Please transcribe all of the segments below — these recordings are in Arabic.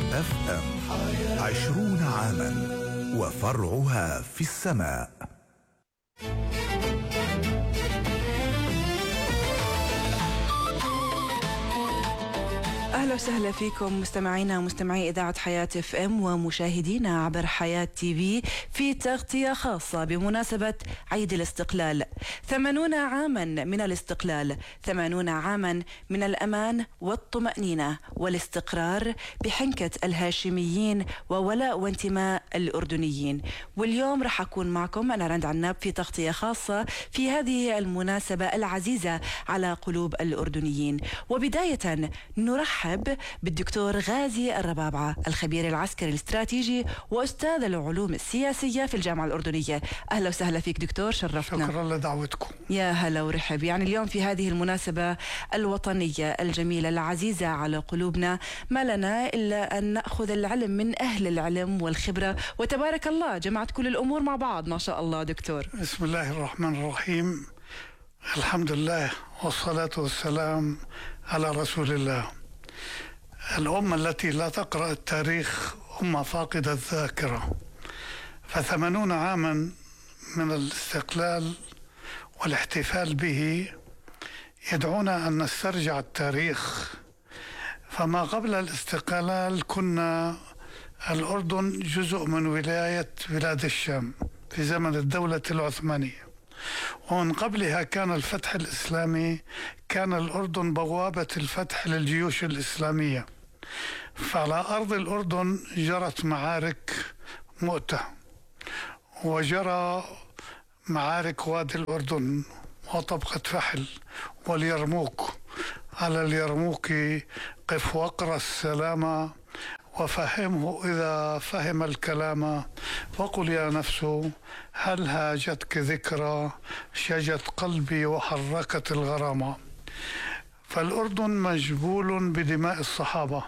اف ام 20 عاما وفرعها في السماء. أهلا وسهلا فيكم مستمعينا ومستمعي إذاعة حياة اف ام ومشاهدينا عبر حياة تي في في تغطية خاصة بمناسبة عيد الاستقلال. 80 عاما من الاستقلال، 80 عاما من الأمان والطمأنينة والاستقرار بحنكة الهاشميين وولاء وانتماء الأردنيين. واليوم رح أكون معكم أنا رند عناب في تغطية خاصة في هذه المناسبة العزيزة على قلوب الأردنيين. وبداية نرحب بالدكتور غازي الربابعة، الخبير العسكري الاستراتيجي وأستاذ العلوم السياسية في الجامعة الأردنية. أهلا وسهلا فيك دكتور، شرفتنا. شكرا لدعوتكم. يا هلا ورحب. يعني اليوم في هذه المناسبة الوطنية الجميلة العزيزة على قلوبنا ما لنا إلا أن نأخذ العلم من أهل العلم والخبرة، وتبارك الله جمعت كل الأمور مع بعض ما شاء الله دكتور. بسم الله الرحمن الرحيم، الحمد لله والصلاة والسلام على رسول الله. الأمة التي لا تقرأ التاريخ أمة فاقدة الذاكرة. ف80 عاما من الاستقلال والاحتفال به يدعونا أن نسترجع التاريخ. فما قبل الاستقلال كنا الأردن جزء من ولاية بلاد الشام في زمن الدولة العثمانية، ومن قبلها كان الفتح الإسلامي، كان الأردن بوابة الفتح للجيوش الإسلامية. فعلى أرض الأردن جرت معارك مؤتة، وجرى معارك وادي الأردن وطبقة فحل واليرموك. على اليرموك قف واقرأ السلام وفهمه إذا فهم الكلام، وقل يا نفس هل هاجتك ذكرى شجت قلبي وحركت الغرامة. فالأردن مجبول بدماء الصحابة،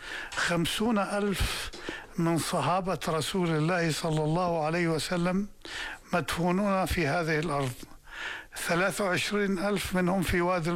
50,000 من صحابة رسول الله صلى الله عليه وسلم مدفونون في هذه الأرض، 23,000 منهم في وادي